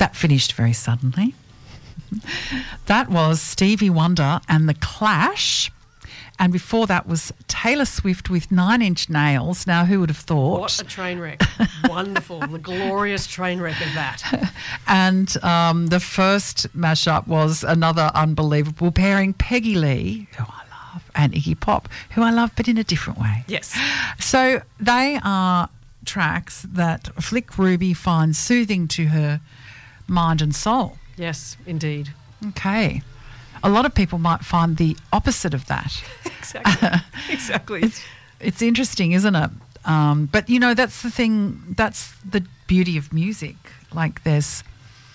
That finished very suddenly. That was Stevie Wonder and The Clash. And before that was Taylor Swift with 9 Inch Nails. Now, who would have thought? What a train wreck. Wonderful. The glorious train wreck of that. And the first mashup was another unbelievable pairing, Peggy Lee, who I love, and Iggy Pop, who I love, but in a different way. Yes. So they are tracks that Flick Ruby finds soothing to her mind and soul. Yes, indeed. Okay. A lot of people might find the opposite of that. Exactly. It's interesting, isn't it? But, you know, that's the thing, that's the beauty of music. Like there's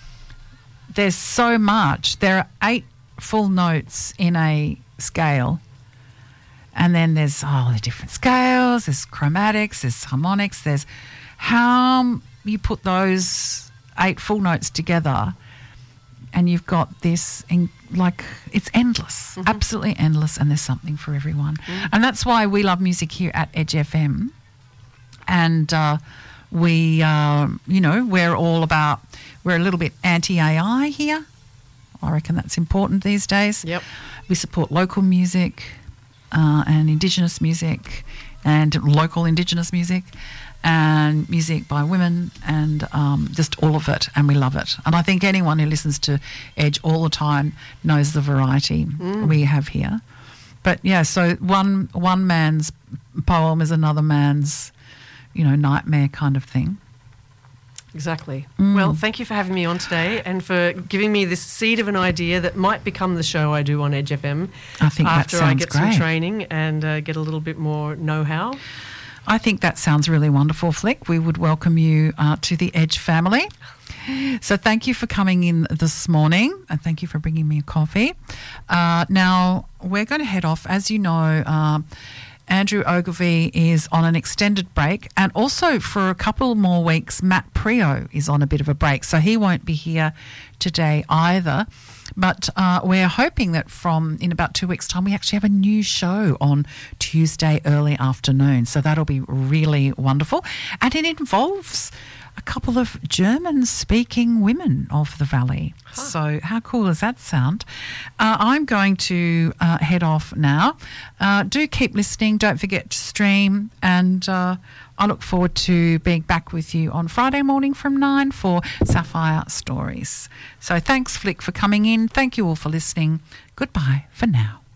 so much. There are 8 full notes in a scale, and then there's all the different scales, there's chromatics, there's harmonics, there's how you put those 8 full notes together, and you've got this, it's endless, absolutely endless, and there's something for everyone. And that's why we love music here at Edge FM. And we're a little bit anti-AI here. I reckon that's important these days. Yep. We support local music and Indigenous music and local Indigenous music and music by women and just all of it, and we love it. And I think anyone who listens to Edge all the time knows the variety we have here. But, yeah, so one man's poem is another man's, nightmare kind of thing. Exactly. Well, thank you for having me on today and for giving me this seed of an idea that might become the show I do on Edge FM. I think that sounds great. After I get some training and get a little bit more know-how. I think that sounds really wonderful, Flick. We would welcome you to the Edge family. So thank you for coming in this morning, and thank you for bringing me a coffee. Now, we're going to head off. As you know, Andrew Ogilvie is on an extended break, and also for a couple more weeks, Matt Prio is on a bit of a break, so he won't be here today either. But we're hoping that in about 2 weeks' time, we actually have a new show on Tuesday early afternoon. So that'll be really wonderful. And it involves a couple of German-speaking women of the Valley. Huh. So how cool does that sound? I'm going to head off now. Do keep listening. Don't forget to stream. And I look forward to being back with you on Friday morning from 9 for Sapphire Stories. So thanks, Flick, for coming in. Thank you all for listening. Goodbye for now.